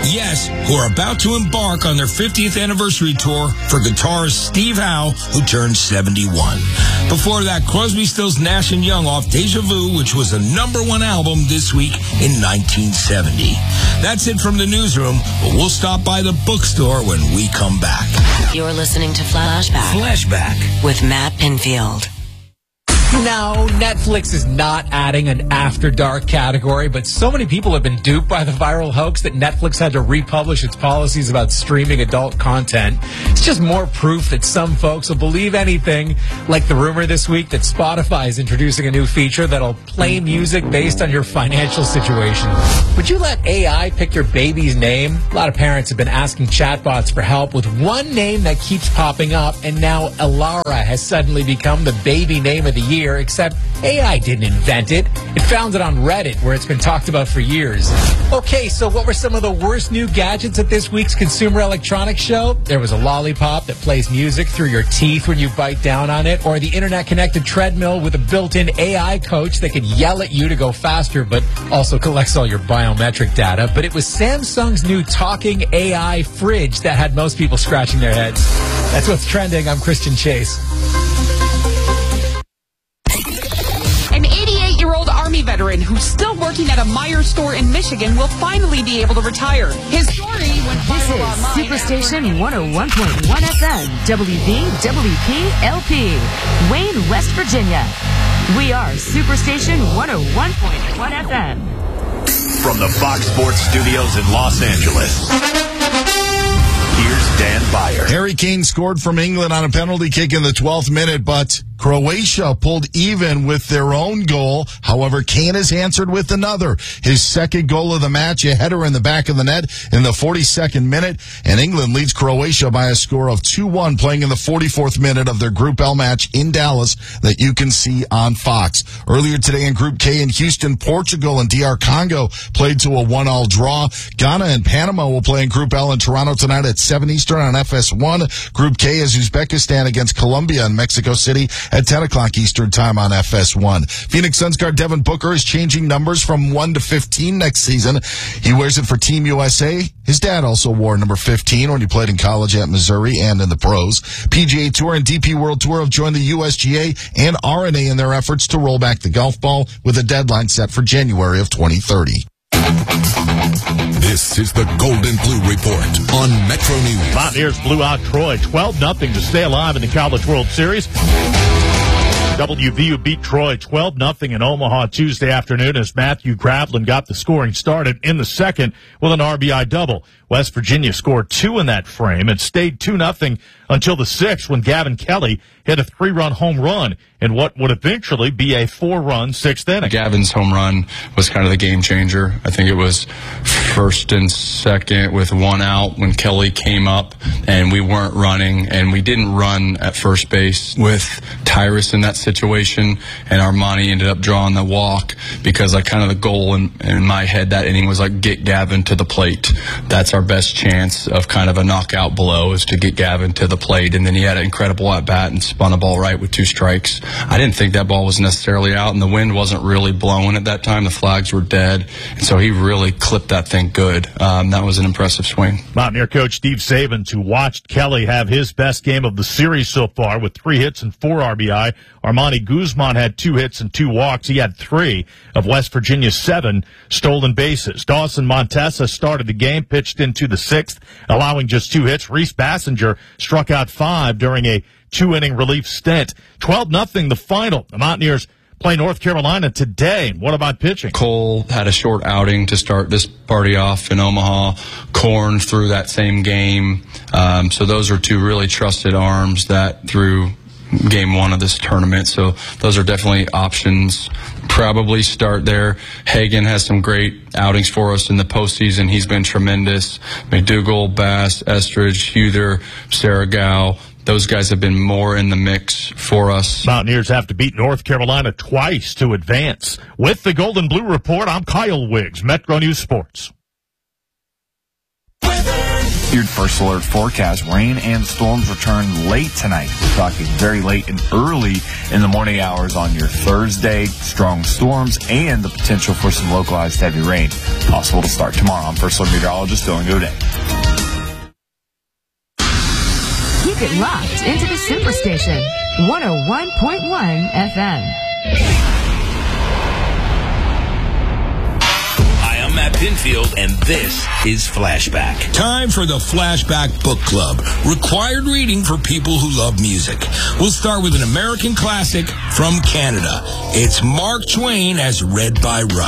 Yes, who are about to embark on their 50th anniversary tour for guitarist Steve Howe, who turned 71. Before that, Crosby, Stills, Nash & Young off Deja Vu, which was a #1 album this week in 1970. That's it from the newsroom, but we'll stop by the bookstore when we come back. You're listening to Flashback with Matt Pinfield. No, Netflix is not adding an After Dark category, but so many people have been duped by the viral hoax that Netflix had to republish its policies about streaming adult content. It's just more proof that some folks will believe anything, like the rumor this week that Spotify is introducing a new feature that'll play music based on your financial situation. Would you let AI pick your baby's name? A lot of parents have been asking chatbots for help with one name that keeps popping up, and now Alara has suddenly become the baby name of the year. Except AI didn't invent it. It found it on Reddit, where it's been talked about for years. Okay, so what were some of the worst new gadgets at this week's Consumer Electronics Show? There was a lollipop that plays music through your teeth when you bite down on it, or the internet-connected treadmill with a built-in AI coach that can yell at you to go faster, but also collects all your biometric data. But it was Samsung's new talking AI fridge that had most people scratching their heads. That's what's trending. I'm Christian Chase. An 88-year-old Army veteran who's still working at a Meijer store in Michigan will finally be able to retire. His story went viral online. This is Superstation 101.1 FM, WVWP-LP, Wayne, West Virginia. We are Superstation 101.1 FM. From the Fox Sports Studios in Los Angeles, here's Dan Beyer. Harry Kane scored from England on a penalty kick in the 12th minute, but Croatia pulled even with their own goal. However, Kane has answered with another. His second goal of the match, a header in the back of the net in the 42nd minute, and England leads Croatia by a score of 2-1, playing in the 44th minute of their Group L match in Dallas that you can see on Fox. Earlier today in Group K in Houston, Portugal and DR Congo played to a 1-1 draw. Ghana and Panama will play in Group L in Toronto tonight at 7 Eastern on FS1. Group K is Uzbekistan against Colombia in Mexico City at 10 o'clock Eastern time on FS1. Phoenix Suns guard Devin Booker is changing numbers from 1 to 15 next season. He wears it for Team USA. His dad also wore number 15 when he played in college at Missouri and in the pros. PGA Tour and DP World Tour have joined the USGA and RNA in their efforts to roll back the golf ball with a deadline set for January of 2030. This is the Golden Blue Report on Metro News. Mountaineers blew out Troy 12-0 to stay alive in the College World Series. WVU beat Troy 12-0 in Omaha Tuesday afternoon as Matthew Gravlin got the scoring started in the second with an RBI double. West Virginia scored 2 in that frame and stayed 2-0 until the 6th when Gavin Kelly hit a 3-run home run in what would eventually be a 4-run 6th inning. Gavin's home run was kind of the game changer. I think it was first and second with 1 out when Kelly came up and we weren't running, and we didn't run at first base with Tyrus in that situation, and Armani ended up drawing the walk because kind of the goal in my head that inning was get Gavin to the plate. That's our best chance of kind of a knockout blow, is to get Gavin to the plate. And then he had an incredible at-bat and spun a ball right with 2 strikes. I didn't think that ball was necessarily out, and the wind wasn't really blowing at that time. The flags were dead, and so he really clipped that thing good. That was an impressive swing. Mountaineer coach Steve Sabins, who watched Kelly have his best game of the series so far with 3 hits and 4 RBI. Armani Guzman had 2 hits and 2 walks. He had 3 of West Virginia's 7 stolen bases. Dawson Montesa started the game, pitched into the 6th, allowing just 2 hits. Reese Bassinger struck out 5 during a 2-inning relief stint. 12-0 the final. The Mountaineers play North Carolina today. What about pitching? Cole had a short outing to start this party off in Omaha. Korn threw that same game. So those are 2 really trusted arms that threw game 1 of this tournament. So those are definitely options. Probably start there. Hagan has some great outings for us in the postseason. He's been tremendous. McDougal, Bass, Estridge, Huther, Saragow. Those guys have been more in the mix for us. Mountaineers have to beat North Carolina twice to advance. With the Golden Blue Report, I'm Kyle Wiggs, Metro News Sports. Weather. Your First Alert forecast, rain and storms return late tonight. We're talking very late and early in the morning hours on your Thursday. Strong storms and the potential for some localized heavy rain. Possible to start tomorrow. I'm First Alert meteorologist Dylan Godet. Keep it locked into the Superstation, 101.1 FM. Matt Pinfield, and this is Flashback. Time for the Flashback Book Club. Required reading for people who love music. We'll start with an American classic from Canada. It's Mark Twain as read by Russ.